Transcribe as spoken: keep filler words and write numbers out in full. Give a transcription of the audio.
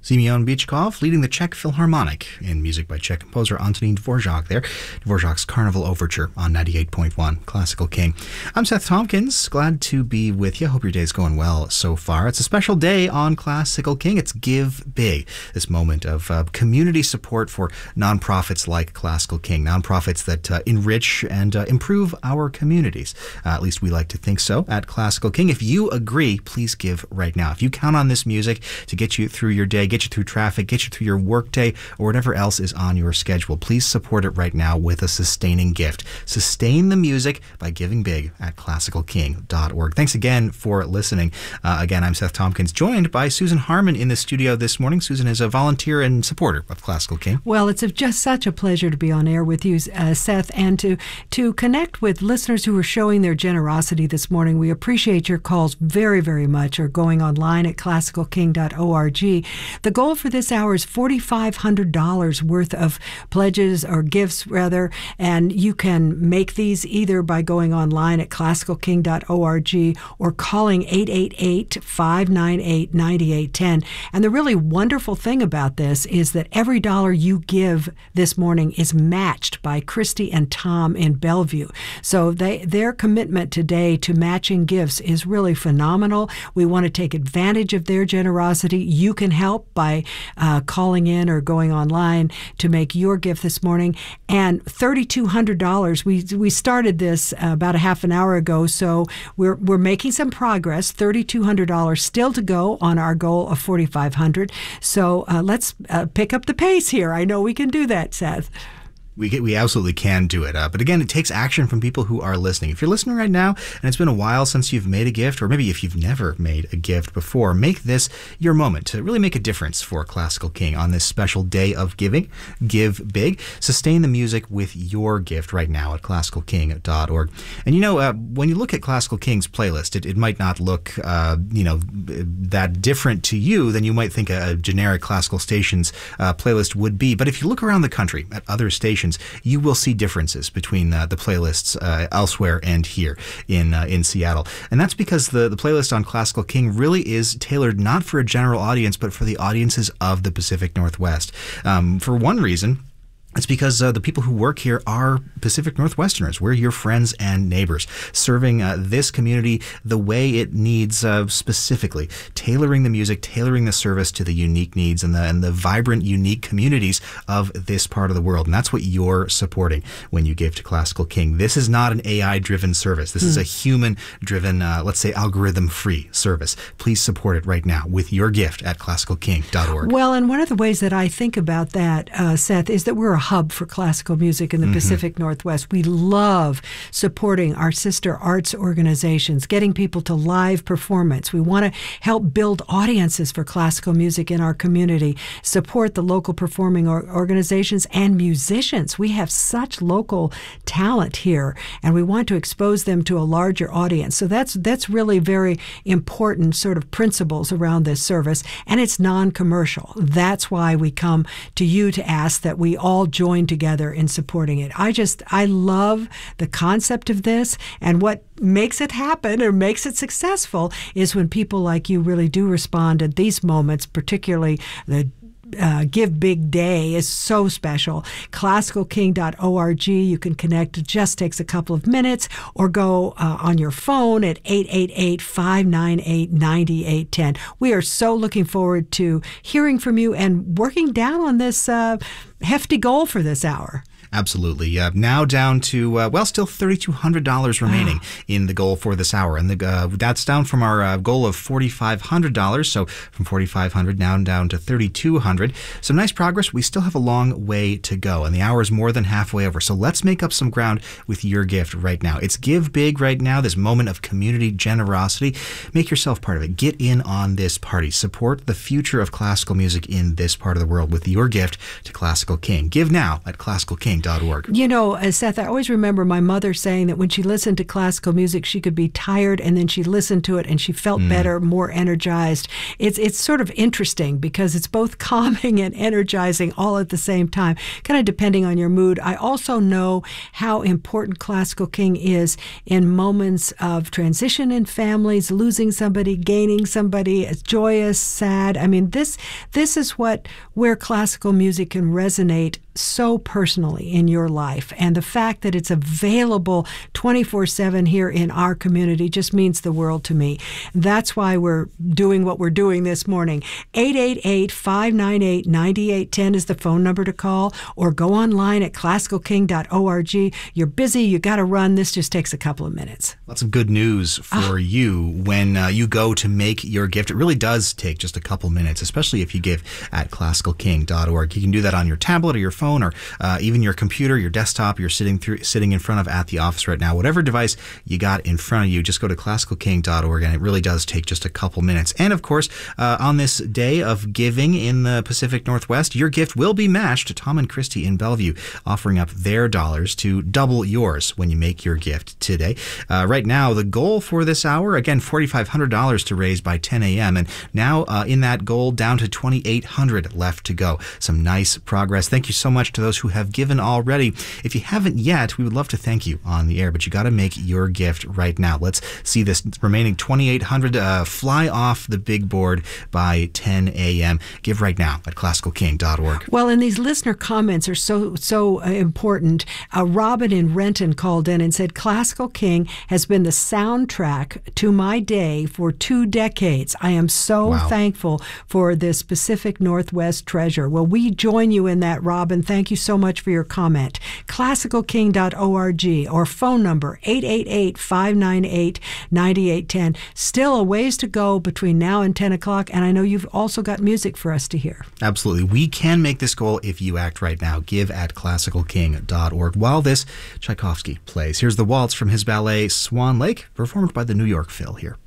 Simeon Bichkov leading the Czech Philharmonic in music by Czech composer Antonín Dvořák there. Dvořák's Carnival Overture on ninety-eight point one Classical King. I'm Seth Tompkins. Glad to be with you. Hope your day's going well so far. It's a special day on Classical King. It's Give Big, this moment of uh, community support for nonprofits like Classical King, nonprofits that uh, enrich and uh, improve our communities. Uh, at least we like to think so at Classical King. If you agree, please give right now. If you count on this music to get you through your day, get you through traffic, get you through your workday, or whatever else is on your schedule, please support it right now with a sustaining gift. Sustain the music by giving big at classical king dot org. Thanks again for listening. Uh, again, I'm Seth Tompkins, joined by Susan Harmon in the studio this morning. Susan is a volunteer and supporter of Classical King. Well, it's just such a pleasure to be on air with you, uh, Seth, and to, to connect with listeners who are showing their generosity this morning. We appreciate your calls very, very much, or going online at classical king dot org. The goal for this hour is four thousand five hundred dollars worth of pledges, or gifts rather, and you can make these either by going online at classical king dot org or calling eight eight eight, five nine eight, nine eight one zero. And the really wonderful thing about this is that every dollar you give this morning is matched by Christy and Tom in Bellevue. So they, their commitment today to matching gifts is really phenomenal. We want to take advantage of their generosity. You can help by uh, calling in or going online to make your gift this morning. And three thousand two hundred dollars, we we started this uh, about a half an hour ago, so we're we're making some progress. three thousand two hundred dollars still to go on our goal of four thousand five hundred dollars. So uh, let's uh, pick up the pace here. I know we can do that, Seth. We get, we absolutely can do it. Uh, but again, it takes action from people who are listening. If you're listening right now and it's been a while since you've made a gift, or maybe if you've never made a gift before, make this your moment to really make a difference for Classical King on this special day of giving. Give big. Sustain the music with your gift right now at classical king dot org. And you know, uh, when you look at Classical King's playlist, it, it might not look, uh, you know, that different to you than you might think a, a generic classical station's uh, playlist would be. But if you look around the country at other stations, you will see differences between uh, the playlists uh, elsewhere and here in uh, in Seattle. And that's because the, the playlist on Classical King really is tailored not for a general audience, but for the audiences of the Pacific Northwest. Um, for one reason, it's because uh, the people who work here are Pacific Northwesterners. We're your friends and neighbors, serving uh, this community the way it needs, uh, specifically, tailoring the music, tailoring the service to the unique needs and the, and the vibrant, unique communities of this part of the world. And that's what you're supporting when you give to Classical King. This is not an A I-driven service. This mm. is a human-driven, uh, let's say, algorithm-free service. Please support it right now with your gift at classical king dot org. Well, and one of the ways that I think about that, uh, Seth, is that we're a hub for classical music in the mm-hmm. Pacific Northwest. We love supporting our sister arts organizations, getting people to live performance. We want to help build audiences for classical music in our community, support the local performing or organizations and musicians. We have such local talent here, and we want to expose them to a larger audience. So that's that's really very important sort of principles around this service, and it's non-commercial. That's why we come to you to ask that we all join together in supporting it. I just, I love the concept of this, and what makes it happen or makes it successful is when people like you really do respond at these moments, particularly the Uh, Give Big Day is so special. classical king dot org. You can connect. It just takes a couple of minutes, or go uh, on your phone at eight eight eight, five nine eight, nine eight one zero. We are so looking forward to hearing from you and working down on this uh, hefty goal for this hour. Absolutely. Uh, now down to, uh, well, still three thousand two hundred dollars remaining wow. in the goal for this hour. And the, uh, that's down from our uh, goal of four thousand five hundred dollars. So from four thousand five hundred dollars now down to three thousand two hundred dollars. Some nice progress. We still have a long way to go, and the hour is more than halfway over. So let's make up some ground with your gift right now. It's Give Big right now, this moment of community generosity. Make yourself part of it. Get in on this party. Support the future of classical music in this part of the world with your gift to Classical King. Give now at classical king dot org. You know, uh, Seth, I always remember my mother saying that when she listened to classical music, she could be tired and then she listened to it and she felt mm. better, more energized. It's it's sort of interesting because it's both calming and energizing all at the same time, kind of depending on your mood. I also know how important Classical King is in moments of transition in families, losing somebody, gaining somebody, it's joyous, sad. I mean, this this is what where classical music can resonate so personally in your life. And the fact that it's available twenty-four seven here in our community just means the world to me. That's why we're doing what we're doing this morning. eight eight eight, five nine eight, nine eight one zero is the phone number to call, or go online at classical king dot org. You're busy, you got to run. This just takes a couple of minutes. Lots of good news for ah. you when uh, you go to make your gift. It really does take just a couple minutes, especially if you give at classical king dot org. You can do that on your tablet or your phone, or uh, even your computer, your desktop you're sitting through, sitting in front of at the office right now. Whatever device you got in front of you, just go to classical king dot org, and it really does take just a couple minutes. And of course, uh, on this day of giving in the Pacific Northwest, your gift will be matched to Tom and Christy in Bellevue, offering up their dollars to double yours when you make your gift today. Uh, right now, the goal for this hour, again, four thousand five hundred dollars to raise by ten a.m. And now uh, in that goal, down to two thousand eight hundred dollars left to go. Some nice progress. Thank you so much to those who have given already. If you haven't yet, we would love to thank you on the air, but you got to make your gift right now. Let's see this remaining two thousand eight hundred dollars uh, fly off the big board by ten a.m. Give right now at classical king dot org. Well, and these listener comments are so, so uh, important. Uh, Robin in Renton called in and said, Classical King has been the soundtrack to my day for two decades. I am so wow. thankful for this Pacific Northwest treasure. Well, we join you in that, Robin. Thank you so much for your comment. classical king dot org or phone number eight eight eight, five nine eight, nine eight one zero. Still a ways to go between now and ten o'clock, and I know you've also got music for us to hear. Absolutely. We can make this goal if you act right now. Give at classical king dot org. While this Tchaikovsky plays, here's the waltz from his ballet Swan Lake, performed by the New York Phil here.